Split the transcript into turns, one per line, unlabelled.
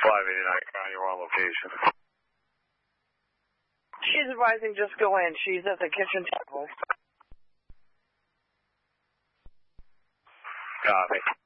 589 County, you're on location.
She's advising just go in. She's at the kitchen table.
Copy.